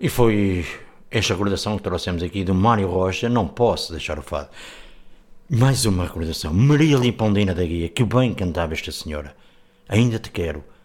E foi esta recordação que trouxemos aqui do Mário Rocha, não posso deixar o fado. Mais uma recordação, Maria Limpondina da Guia, que bem cantava esta senhora. Ainda te quero.